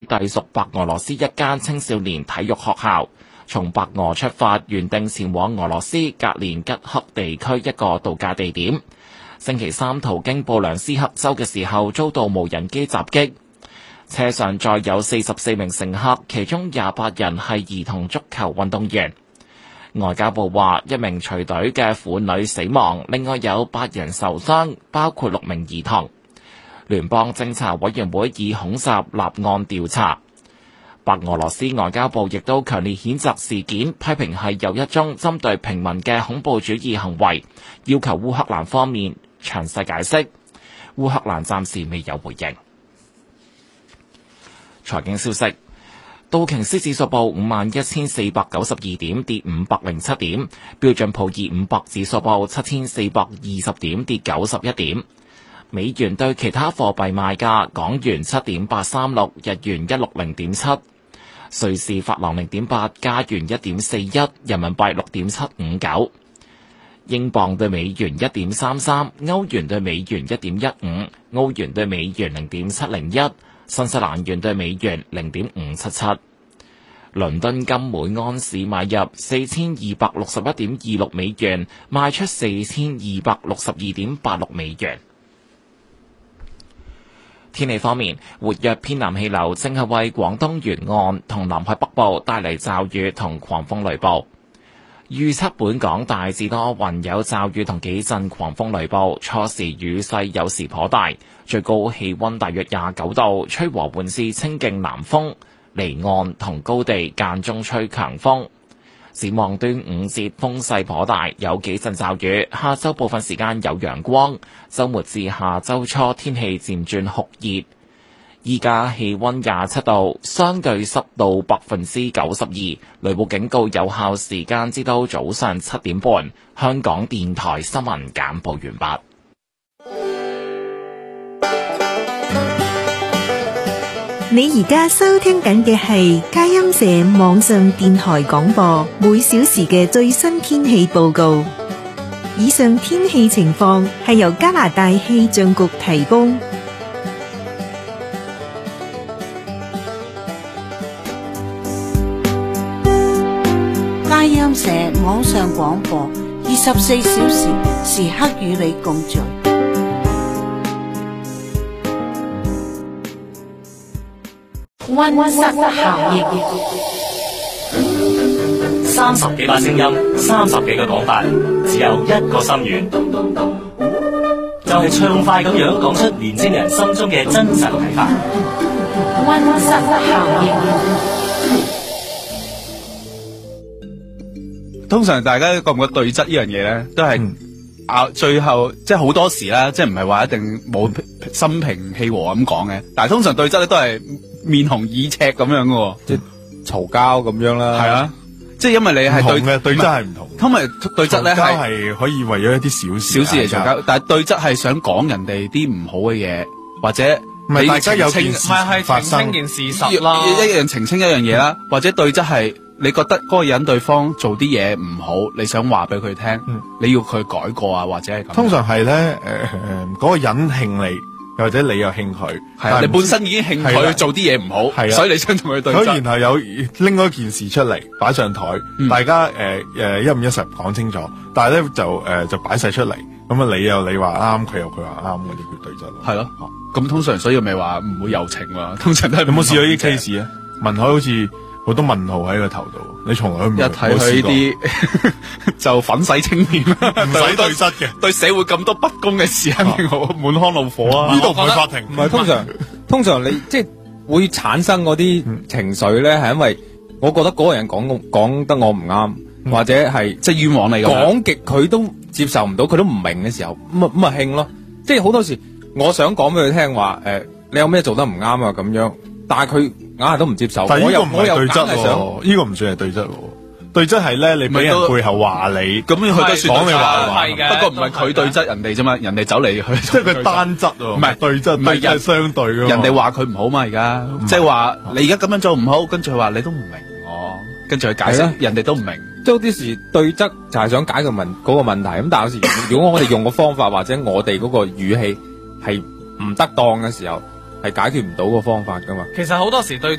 隸屬白俄羅斯一間青少年體育學校，從白俄出發，原定前往俄羅斯格連吉克地區一個度假地點。星期三途經布良斯克州嘅時候，遭到無人機襲擊。車上載有44名乘客，其中28人係兒童足球運動員。外交部話，一名隨隊嘅婦女死亡，另外有8人受傷，包括6名兒童。聯邦偵查委員會以恐襲立案調查。白俄羅斯外交部亦都強烈譴責事件，批評係又一宗針對平民嘅恐怖主義行為，要求烏克蘭方面詳細解釋。烏克蘭暫時未有回應。財經消息，道瓊斯指數報51,492點，跌507點；標準普爾500指數報7,420點，跌91點。美元對其他貨幣賣價：港元7.836，日元160.7，瑞士法郎0.8，加元1.41，人民幣6.759，英鎊對美元1.33，歐元對美元1.15，澳元對美元0.701，新西蘭元對美元0.577。倫敦金每盎司買入4261.26美元，賣出4262.86美元。天氣方面，活躍偏南氣流正係為廣東沿岸同南海北部帶嚟驟雨同狂風雷暴。預測本港大致多雲，有驟雨同幾陣狂風雷暴，初時雨勢有時頗大，最高氣溫大約29度，吹和緩至清勁南風，離岸同高地間中吹強風。展望端午節風勢頗大，有幾陣驟雨，下周部分時間有陽光，周末至下周初天氣漸轉酷熱。依家氣溫27度，相對濕度92%，雷暴警告有效時間至到早上7點半。香港電台新聞簡報完畢。 你而家收聽緊嘅係佳音社網上電台廣播，每小時嘅最新天氣報告。以上天氣情況係由加拿大氣象局提供。 佳音社網上廣播24小時，時刻與你共聚。溫室效應 ，30幾把聲音，30幾個講法，只有一個心願，就係暢快咁樣講出年青人心中嘅真實睇法。 溫室效應。 通常大家覺唔覺得對質呢樣嘢咧，都係最後即係好多時啦，即係唔係話一定冇心平氣和咁講嘅，但係通常對質咧都係面紅耳赤咁樣嘅， 即係嘈交咁樣啦。 係啊，即係因為你係對質係唔同， 因為對質咧係可以為咗一啲小事嚟嘈交，但係對質係想講人哋啲唔好嘅嘢，或者唔係大家有件事發生， 澄清件事實啦，一樣澄清一樣嘢啦，或者對質係你覺得嗰個人對方做啲嘢唔好，你想話俾佢聽，你要佢改過啊，或者係咁。 通常係咧，嗰個人興你，又或者你又興佢， 係你本身已經興佢做啲嘢唔好，所以你想同佢對質。 然後有拎嗰件事出嚟擺上台，大家一五一十講清楚，但係咧就擺晒出嚟，咁啊你話啱，佢又佢話啱，嗰啲叫對質咯。 係咯，咁通常所以咪話唔會有情嘛，通常都係。 有冇試過呢啲 case 啊？文海好似好多問號喺個頭度，你從來都一睇佢呢啲就粉洗青面，唔使對質嘅， 對社會咁多不公嘅事，肯定好滿腔怒火啊！ 呢度唔係法庭， 唔係通常你即係會產生嗰啲情緒咧，係因為我覺得嗰個人講得我唔啱，或者係即係冤枉你講極佢都接受唔到，佢都唔明嘅時候，咁咪興咯。即係好多時我想講俾佢聽話，你有咩做得唔啱啊咁樣，但係佢硬係都唔接受。 但係呢個唔係對質喎，呢個唔算係對質喎。對質係咧，你俾人背後話你， 咁佢都算講你話不過唔係佢對質人哋啫嘛，人哋走嚟去， 即係佢單質喎，唔係對質， 唔係人相對嘅。 人哋話佢唔好嘛，而家即係話你而家咁樣做唔好，跟住佢話你都唔明我，跟住佢解釋，人哋都唔明。 即係有啲時對質就係想解決嗰個問題，咁但係有時如果我哋用個方法或者我哋嗰個語氣係唔得當嘅時候，係解決唔到個方法噶嘛。 其實好多時對